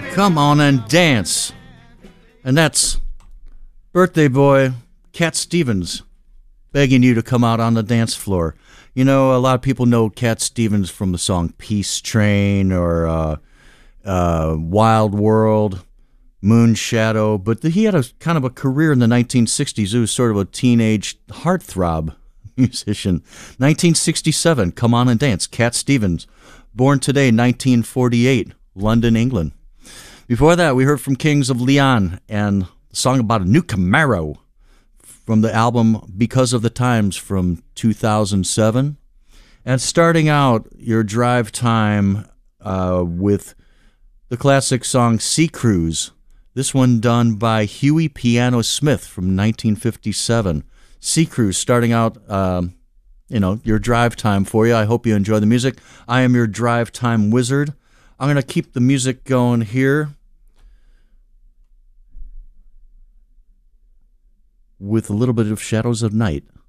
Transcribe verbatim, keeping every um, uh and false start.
Come on and dance. And that's birthday boy Cat Stevens begging you to come out on the dance floor. You know, a lot of people know Cat Stevens from the song Peace Train or uh, uh, Wild World, Moon Shadow, but he had a kind of a career in the nineteen sixties. He was sort of a teenage heartthrob musician. nineteen sixty-seven, Come On and Dance, Cat Stevens. Born today, nineteen forty-eight, London, England. Before that, we heard from Kings of Leon and a song about a new Camaro from the album Because of the Times from two thousand seven. And starting out your drive time uh, with the classic song Sea Cruise. This one done by Huey Piano Smith from nineteen fifty-seven. Sea Cruise starting out, um, you know, your drive time for you. I hope you enjoy the music. I am your drive time wizard. I'm going to keep the music going here with a little bit of Shadows of Night.